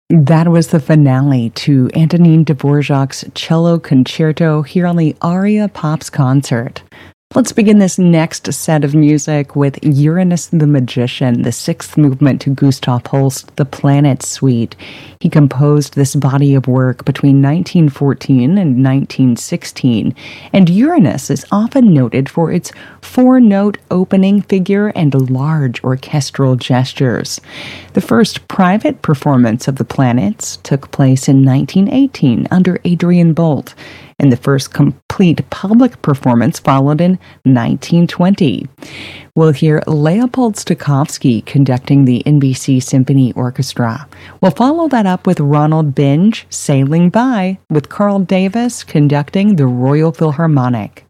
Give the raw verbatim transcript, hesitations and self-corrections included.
That was the finale to Antonin Dvorak's Cello Concerto here on the Aria Pops concert. Let's begin this next set of music with Uranus the Magician, the sixth movement to Gustav Holst, The Planet Suite. He composed this body of work between nineteen fourteen and nineteen sixteen, and Uranus is often noted for its four-note opening figure and large orchestral gestures. The first private performance of the planets took place in nineteen eighteen under Adrian Bolt, and the first complete public performance followed in nineteen twenty. We'll hear Leopold Stokowski conducting the N B C Symphony Orchestra. We'll follow that up with Ronald Binge, Sailing By, with Carl Davis conducting the Royal Philharmonic.